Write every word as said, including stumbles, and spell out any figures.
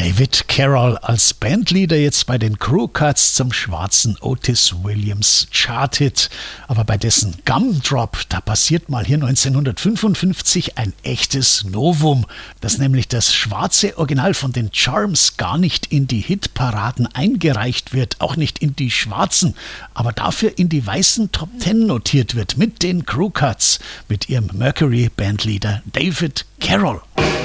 David Carroll als Bandleader jetzt bei den Crew Cuts zum schwarzen Otis Williams Charthit. Aber bei dessen Gumdrop, da passiert mal hier neunzehnhundertfünfundfünfzig ein echtes Novum, dass nämlich das schwarze Original von den Charms gar nicht in die Hitparaden eingereicht wird, auch nicht in die schwarzen, aber dafür in die weißen Top Ten notiert wird mit den Crew Cuts, mit ihrem Mercury Bandleader David Carroll.